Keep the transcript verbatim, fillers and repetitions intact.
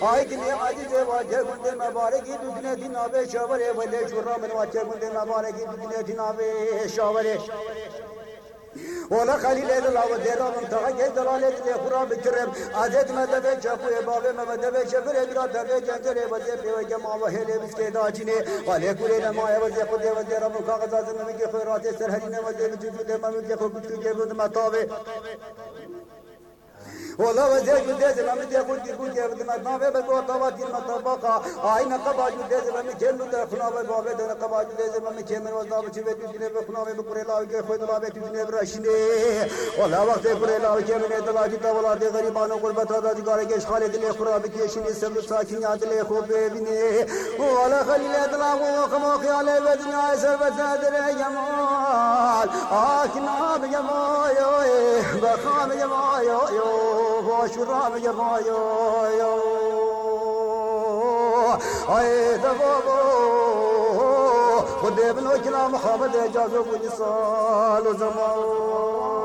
آی که نیمازی جواجه گنده مبارکی دنیا دین آبه شاوره ولی شورا من واجه گنده مبارکی دنیا دین آبه شاوره ولا خليل الله وديرا من تغير دلالة الخراب الكرم عزت ما دبي شافوا بابه ما دبي شفر إدرا دبي جندر وزير في وجمع وهله مسكين داجني ولا كل ما يوزي خد وزير من كاغذ من مجي خيرات سرهرين وزير جود ما مجي خد جود ما طابه والله وزير جديد ما مدي أقول جود جود ما نافع بقول طوات ما طبقة عين قبا جديد ما مجي من دخنا بابه دنا قبا جديد ما مجي من وزنا بتشي بتجي بخنا بكرة لا وجه خد لا بتجي براشني والله وقت كرة لا وجه من دلا جدا ولا ده غريبان وقربت هذا جارك إيش خالد اللي خراب كيشني سبب ساكن ياد اللي خوب بيني ولا خليل دلا وكم خيال بدنا سر بدر جمال آكنا بجمال بخام جمال وشرام جمال أي دبابو خد ابن وكلا محمد جازو بني صال زمان